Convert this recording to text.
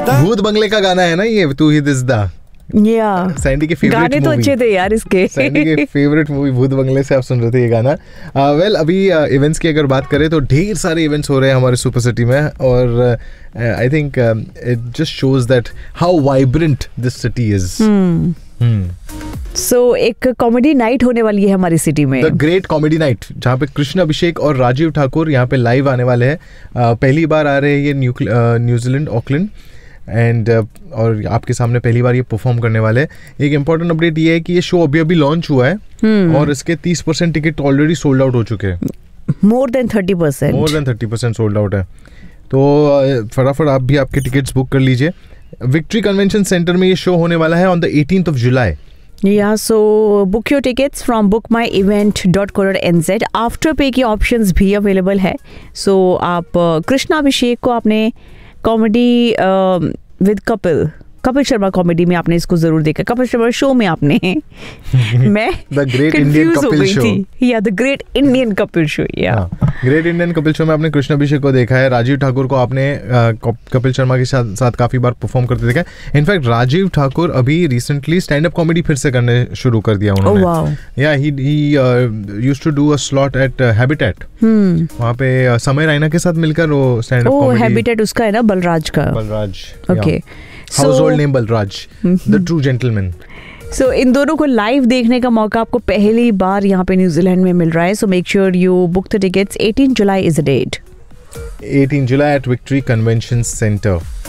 भूत बंगले का गाना है ना ये, तू ही दिसदा। सैंडी के फेवरेट गाने तो अच्छे थे यार इसके। सैंडी के फेवरेट मूवी भूत बंगले से आप सुन रहे थे ये गाना। वेल अभी इवेंट्स की अगर बात करें तो ढेर सारे इवेंट्स हो रहे हैं हमारे सुपर सिटी में, और I think it just shows that how vibrant this city is. सो एक कॉमेडी नाइट होने वाली है हमारी सिटी में, द ग्रेट कॉमेडी नाइट, जहाँ पे कृष्ण अभिषेक और राजीव ठाकुर यहाँ पे लाइव आने वाले हैं। पहली बार आ रहे हैं ये न्यूजीलैंड ऑकलैंड, एंड और आपके सामने पहली बार ये परफॉर्म करने वाले हैं। एक इम्पॉर्टेंट अपडेट ये है कि ये शो अभी अभी लॉन्च हुआ है और इसके 30% टिकट ऑलरेडी सोल्ड आउट हो चुके हैं। मोर देन 30% सोल्ड आउट है। तो फटाफट आप भी आपके टिकट्स बुक कर लीजिए। विक्ट्री कन्वेंशन सेंटर में ये शो होने वाला है on the 18th of July। Yeah, so book your tickets from bookmyevent.co.nz। After पे की ऑप्शंस भी अवेलेबल है। सो आप कृष्णा अभिषेक को आपने comedy with Kapil Sharma comedy में आपने इसको जरूर देखा, कपिल शर्मा शो में आपने मैं the great Indian Kapil show, या the great Indian Kapil show, या ग्रेट इंडियन कपिल शो में आपने कृष्ण अभिषेक को देखा है। राजीव ठाकुर को आपने कपिल शर्मा के साथ काफी बार परफॉर्म करते देखा है। इनफैक्ट राजीव ठाकुर अभी रिसेंटली स्टैंड अप कॉमेडी फिर से करने शुरू कर दिया उन्होंने। या ही used to do a slot at habitat, वहाँ पे समय रैना के साथ मिलकर वो स्टैंड अप कॉमेडी। हैबिटेट उसका है ना, Balraj. Okay, household name Balraj, the true gentleman. सो इन दोनों को लाइव देखने का मौका आपको पहली बार यहाँ पे न्यूजीलैंड में मिल रहा है। So make sure you book the tickets. 18 July is the date. 18 July eight victory convention centre.